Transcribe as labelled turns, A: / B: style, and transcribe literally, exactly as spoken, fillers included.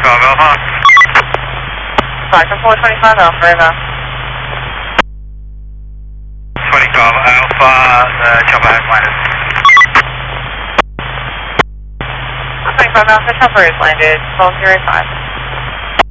A: twelve Alpha.
B: Flight control twenty-five Alpha, over.
A: twenty twelve Alpha, the chopper has landed.
B: twenty-five Alpha, chopper is landed, twelve zero five.